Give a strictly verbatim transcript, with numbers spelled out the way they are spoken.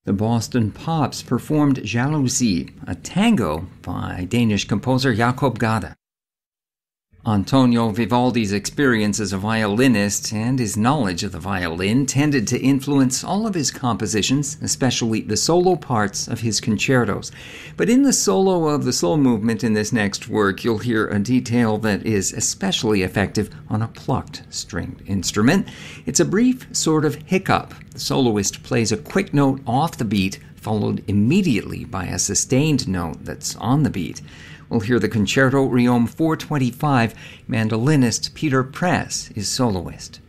The Boston Pops performed Jalousie, a tango by Danish composer Jacob Gade. Antonio Vivaldi's experience as a violinist and his knowledge of the violin tended to influence all of his compositions, especially the solo parts of his concertos. But in the solo of the slow movement in this next work, you'll hear a detail that is especially effective on a plucked stringed instrument. It's a brief sort of hiccup. The soloist plays a quick note off the beat, followed immediately by a sustained note that's on the beat. We'll hear the Concerto Riom four twenty-five. Mandolinist Peter Press is soloist.